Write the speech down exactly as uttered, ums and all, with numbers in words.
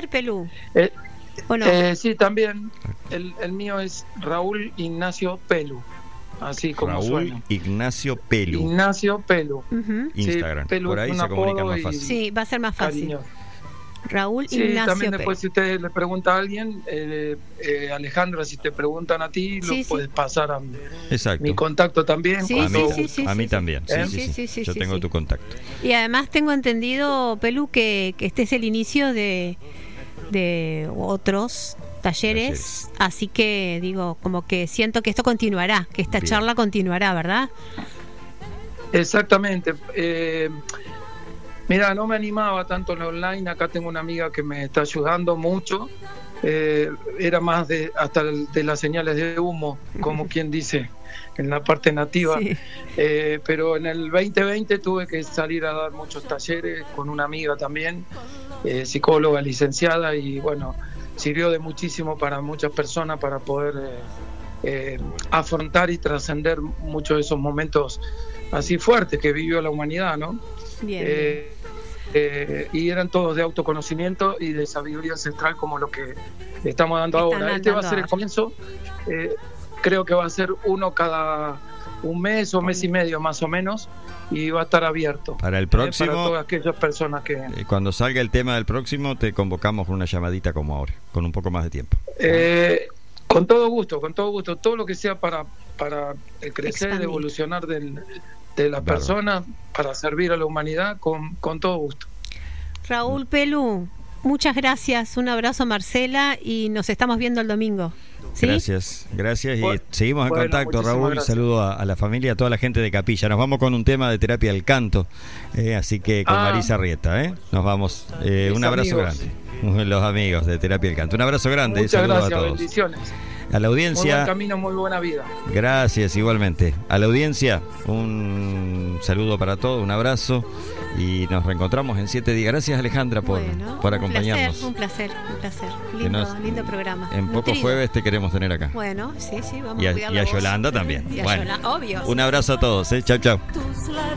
Pelú? Eh, ¿O no? eh, sí, también. El, el mío es Raúl Ignacio Pelu. Así como Raúl suena. Ignacio Pelu. Ignacio Pelu. Uh-huh. Instagram. Sí, Pelu Por ahí es un se comunica apodo más y fácil. Sí, va a ser más fácil. cariño. Raúl Sí, Ignacio también después Pelú. si usted le pregunta a alguien, eh, eh, Alejandra, si te preguntan a ti, Sí, lo sí. puedes pasar a mi, Exacto. mi contacto también. Sí, con a mí, todo sí, gusto. sí, a mí sí, también. Sí, ¿Eh? sí, sí. Sí, sí, Yo sí, tengo sí. tu contacto. Y además tengo entendido, Pelú, que, que este es el inicio de, de otros talleres, Talleres. así que digo, como que siento que esto continuará, que esta Bien. charla continuará, ¿verdad? Exactamente. Eh, mira, no me animaba tanto en la online. Acá tengo una amiga que me está ayudando mucho. Eh, era más de hasta el- de las señales de humo, como quien dice, en la parte nativa. Sí. Eh, pero en el veinte veinte tuve que salir a dar muchos talleres con una amiga también, eh, psicóloga licenciada, y bueno, sirvió de muchísimo para muchas personas para poder eh, eh, afrontar y trascender muchos de esos momentos así fuertes que vivió la humanidad, ¿no? Bien, Eh, eh, y eran todos de autoconocimiento y de sabiduría ancestral, como lo que estamos dando Están ahora. Este va a dando ser el ahora. comienzo. Eh, creo que va a ser uno cada un mes o mes y medio más o menos, y va a estar abierto Para el eh, próximo, para todas aquellas personas que eh, cuando salga el tema del próximo, te convocamos con una llamadita como ahora, con un poco más de tiempo. eh, con todo gusto, con todo gusto, todo lo que sea para para el crecer, Expandir. evolucionar del, de las Bárbaro. personas, para servir a la humanidad, con, con todo gusto. Raúl Pelú, muchas gracias, un abrazo, Marcela, y nos estamos viendo el domingo. ¿Sí? Gracias, gracias y Bueno, seguimos en bueno, contacto, muchísimas Raúl. gracias. Saludo a, a la familia, a toda la gente de Capilla. Nos vamos con un tema de terapia del canto, eh, así que con Ah. Marisa Rieta, ¿eh? Nos vamos. Eh, Mis un abrazo amigos. grande. Los amigos de terapia del canto. Un abrazo grande. Muchas Saludos gracias, a todos. bendiciones. A la Muy buen audiencia, camino, muy buena vida. gracias igualmente. A la audiencia, un saludo para todos, un abrazo y nos reencontramos en siete días. Gracias, Alejandra, por, Bueno, por un acompañarnos. placer, un placer, un placer. Que Lindo, nos- lindo programa. En pocos Nutrido. jueves te queremos tener acá. Bueno, sí, sí, vamos Y a a, cuidar y la a voz. Yolanda también. Y a Bueno, Yolanda, obvio. un abrazo a todos. ¿eh? Chau, chau.